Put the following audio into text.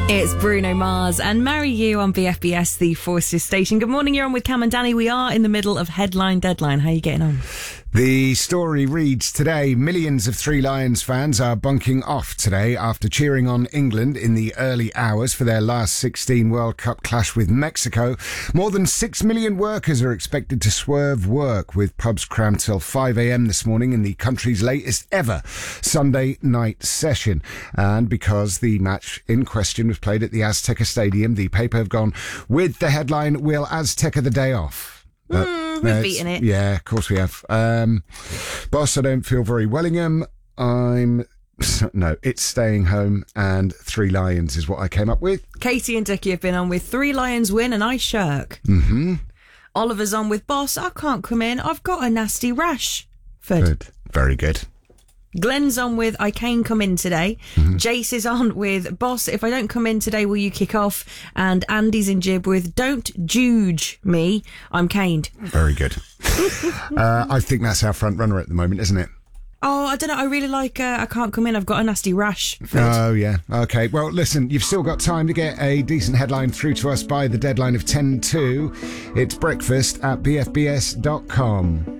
It's Bruno Mars and Marry You on BFBS, the Forces station. Good morning, you're on with Cam and Danny. We are in the middle of Headline Deadline. How are you getting on? The story reads today, millions of Three Lions fans are bunking off today after cheering on England in the early hours for their last 16 World Cup clash with Mexico. More than 6 million workers are expected to swerve work, with pubs crammed till 5 a.m. this morning in the country's latest ever Sunday night session. And because the match in question was played at the Azteca Stadium, the paper have gone with the headline, "Will Azteca the day off?" We've beaten it. Yeah, of course we have. Boss, I don't feel very Wellingham. No, it's staying home, and Three Lions is what I came up with. Katie and Dickie have been on with Three Lions win and I shirk. Mm-hmm. Oliver's on with Boss, I can't come in, I've got a nasty rash. Good. Very good. Glenn's on with I can come in today. Mm-hmm. Jace is on with Boss, if I don't come in today, will you kick off? And Andy's in Jib with Don't Juge me, I'm caned. Very good. I think that's our front runner at the moment, isn't it? Oh, I don't know. I really like I can't come in. I've got a nasty rash. Oh, yeah. Okay. Well, listen, you've still got time to get a decent headline through to us by the deadline of 10:02. It's breakfast at bfbs.com.